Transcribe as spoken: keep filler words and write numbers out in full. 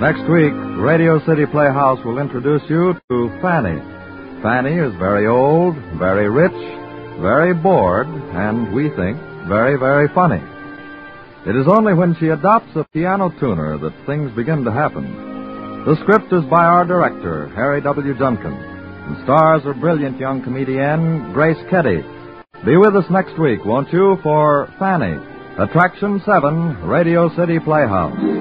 Next week, Radio City Playhouse will introduce you to Fanny. Fanny is very old, very rich, very bored, and we think very, very funny. It is only when she adopts a piano tuner that things begin to happen. The script is by our director, Harry W. Junkin, and stars a brilliant young comedienne, Grace Kelly. Be with us next week, won't you, for Fanny, Attraction seven, Radio City Playhouse.